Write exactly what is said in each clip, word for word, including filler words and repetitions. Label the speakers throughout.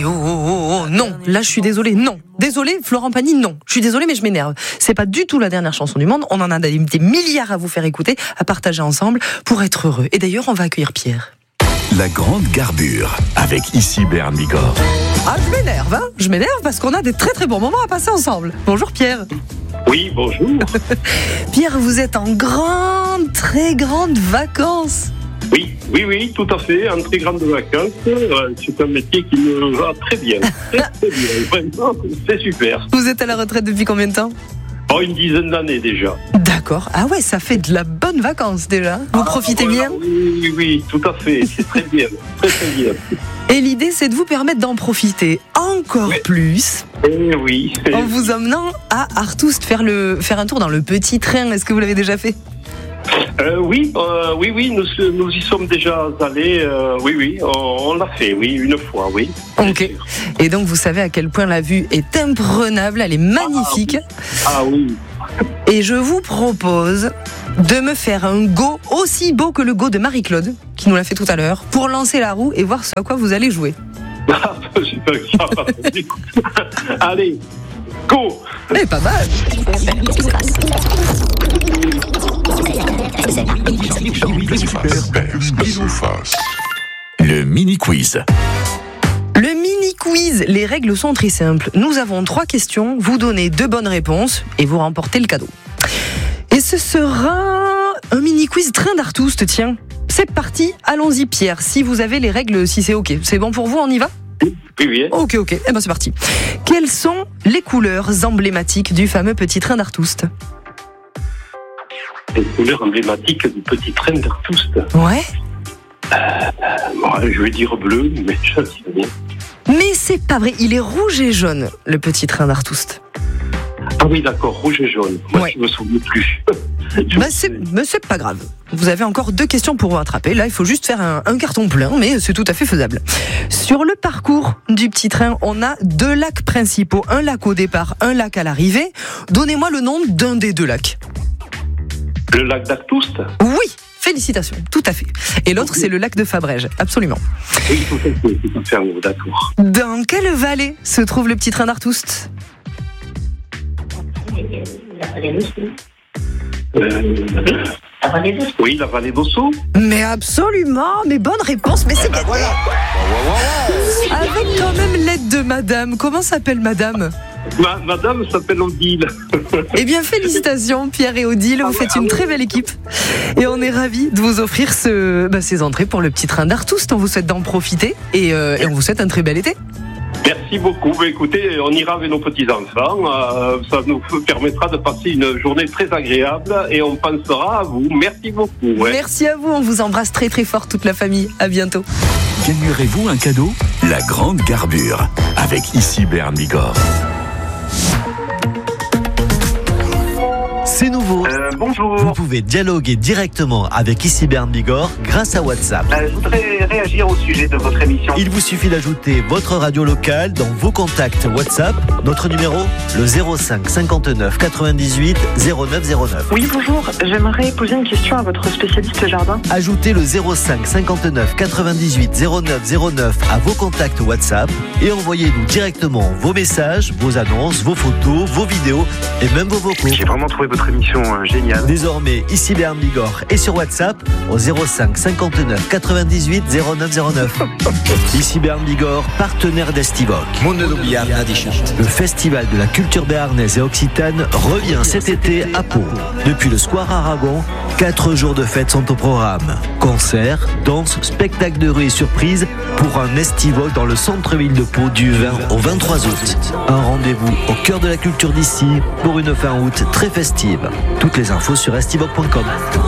Speaker 1: Oh, oh, oh, oh, non, là je suis désolée, non. Désolée, Florent Pagny, non. Je suis désolée, mais je m'énerve. C'est pas du tout la dernière chanson du monde. On en a des, des milliards à vous faire écouter, à partager ensemble pour être heureux. Et d'ailleurs, on va accueillir Pierre.
Speaker 2: La grande garbure avec ici Bern Bigorre.
Speaker 1: Ah, je m'énerve, hein. Je m'énerve parce qu'on a des très très bons moments à passer ensemble. Bonjour Pierre.
Speaker 3: Oui, bonjour.
Speaker 1: Pierre, vous êtes en grande, très grande vacances.
Speaker 3: Oui, oui, oui, tout à fait, en très grande vacances. Euh, c'est un métier qui me va très bien. Très, très bien. Vraiment, c'est super.
Speaker 1: Vous êtes à la retraite depuis combien de temps ?
Speaker 3: Oh, une dizaine d'années déjà.
Speaker 1: D'accord. Ah ouais, ça fait de la bonne vacances déjà. Vous ah, profitez
Speaker 3: voilà,
Speaker 1: bien ?
Speaker 3: Oui, oui, oui, tout à fait. C'est très bien. Très, très bien.
Speaker 1: Et l'idée, c'est de vous permettre d'en profiter encore oui. plus.
Speaker 3: Eh oui.
Speaker 1: En vous emmenant à Arthoust faire, le, faire un tour dans le petit train. Est-ce que vous l'avez déjà fait ?
Speaker 3: Euh, oui, euh, oui, oui, nous, nous y sommes déjà allés. Euh, oui, oui, on, on l'a fait, oui, une fois, oui.
Speaker 1: Ok. Et donc, vous savez à quel point la vue est imprenable, elle est magnifique.
Speaker 3: Ah oui.
Speaker 1: Et je vous propose de me faire un go aussi beau que le go de Marie-Claude, qui nous l'a fait tout à l'heure, pour lancer la roue et voir ce à quoi vous allez jouer.
Speaker 3: Allez, go.
Speaker 1: Eh, pas mal.
Speaker 2: Le mini-quiz.
Speaker 1: Le mini-quiz, les règles sont très simples. Nous avons trois questions, vous donnez deux bonnes réponses et vous remportez le cadeau. Et ce sera un mini-quiz train d'Arthoust, tiens. C'est parti, allons-y Pierre, si vous avez les règles, si c'est ok. C'est bon pour vous, on y va ?
Speaker 3: Oui, oui.
Speaker 1: Ok, ok, eh ben c'est parti. Quelles sont les couleurs emblématiques du fameux petit train d'Arthoust ?
Speaker 3: Les couleurs emblématiques du petit train d'Arthoust.
Speaker 1: Ouais.
Speaker 3: Euh, euh, je vais dire bleu, mais je ne sais rien.
Speaker 1: Mais c'est pas vrai, il est rouge et jaune, le petit train d'Arthoust.
Speaker 3: Ah oui, d'accord, rouge et jaune. Moi, ouais. Je ne me souviens plus.
Speaker 1: Bah c'est, mais c'est pas grave. Vous avez encore deux questions pour vous rattraper. Là, il faut juste faire un, un carton plein, mais c'est tout à fait faisable. Sur le parcours du petit train, on a deux lacs principaux. Un lac au départ, un lac à l'arrivée. Donnez-moi le nom d'un des deux lacs.
Speaker 3: Le lac d'Arthoust ?
Speaker 1: Oui, félicitations, tout à fait. Et l'autre, c'est le lac de Fabrèges, absolument.
Speaker 3: Oui, tout à fait, tout à fait, d'accord.
Speaker 1: Dans quelle vallée se trouve le petit train d'Arthoust ?
Speaker 3: Euh, la vallée d'Ossau. Oui, la vallée d'Ossau.
Speaker 1: Mais absolument, mais bonne réponse, mais c'est gagné. Voilà. Avec quand même l'aide de madame. Comment s'appelle madame ?
Speaker 3: Ma, madame s'appelle Odile.
Speaker 1: Eh bien, félicitations Pierre et Odile, vous faites une très belle équipe. Et on est ravis de vous offrir ce, bah, ces entrées pour le petit train d'Arthoust. On vous souhaite d'en profiter et, euh, et on vous souhaite un très bel été.
Speaker 3: Merci beaucoup. Écoutez, on ira avec nos petits-enfants. Euh, ça nous permettra de passer une journée très agréable et on pensera à vous. Merci beaucoup. Ouais.
Speaker 1: Merci à vous. On vous embrasse très très fort toute la famille. À bientôt.
Speaker 2: Gagnerez-vous un cadeau ? La grande garbure avec ici Bern Bigorre.
Speaker 4: C'est nouveau.
Speaker 3: Euh, bonjour.
Speaker 4: Vous pouvez dialoguer directement avec ici Bern Bigorre grâce à WhatsApp.
Speaker 5: Euh, je voudrais réagir au sujet de votre émission.
Speaker 4: Il vous suffit d'ajouter votre radio locale dans vos contacts WhatsApp. Notre numéro, le zéro cinq cinquante-neuf quatre-vingt-dix-huit zéro neuf zéro neuf.
Speaker 6: Oui, bonjour. J'aimerais poser une question à votre spécialiste jardin.
Speaker 4: Ajoutez le zéro cinq cinquante-neuf quatre-vingt-dix-huit zéro neuf zéro neuf à vos contacts WhatsApp et envoyez-nous directement vos messages, vos annonces, vos photos, vos vidéos et même vos vocaux.
Speaker 5: J'ai vraiment trouvé votre émission euh, géniale.
Speaker 4: Désormais, ici Bern Bigorre et sur WhatsApp au zéro cinq cinquante-neuf quatre-vingt-dix-huit zéro neuf zéro neuf. Ici Bern Bigorre, partenaire d'Estivoc. Le festival de la culture béarnaise et occitane revient cet été à Pau. Depuis le Square Aragon, quatre jours de fête sont au programme. Concerts, danses, spectacles de rue et surprises pour un Estivoc dans le centre-ville de Pau du vingt au vingt-trois août. Un rendez-vous au cœur de la culture d'ici pour une fin août très festive. Toutes les infos sur estivoc point com.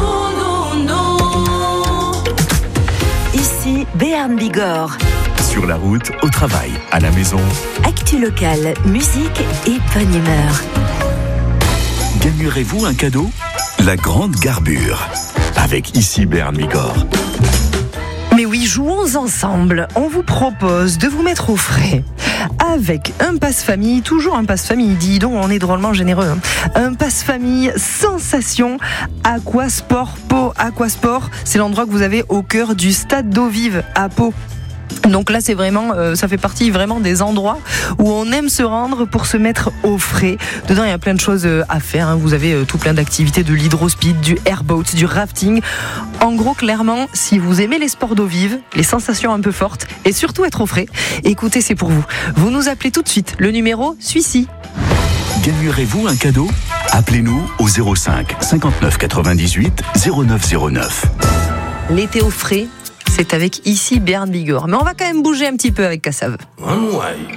Speaker 7: Ici Bern Bigorre.
Speaker 2: Sur la route, au travail, à la maison.
Speaker 7: Actu locale, musique et bonne humeur.
Speaker 2: Gagnerez-vous un cadeau ? La grande garbure avec ici Bern Bigorre.
Speaker 1: Mais oui, jouons ensemble. On vous propose de vous mettre au frais avec un passe-famille, toujours un passe-famille, dis donc, on est drôlement généreux. Hein. Un passe-famille sensation Aquasport Pau. Aquasport, c'est l'endroit que vous avez au cœur du stade d'eau vive à Pau. Donc là, c'est vraiment, euh, ça fait partie vraiment des endroits où on aime se rendre pour se mettre au frais. Dedans, il y a plein de choses à faire. Hein. Vous avez euh, tout plein d'activités, de l'hydrospeed, du airboat, du rafting. En gros, clairement, si vous aimez les sports d'eau vive, les sensations un peu fortes et surtout être au frais, écoutez, c'est pour vous. Vous nous appelez tout de suite. Le numéro, celui-ci.
Speaker 2: Gagnerez-vous un cadeau? Appelez-nous au zéro cinq cinquante-neuf quatre-vingt-dix-huit zéro neuf zéro neuf.
Speaker 1: L'été au frais, c'est avec ici Bern Bigorre. Mais on va quand même bouger un petit peu avec Cassave.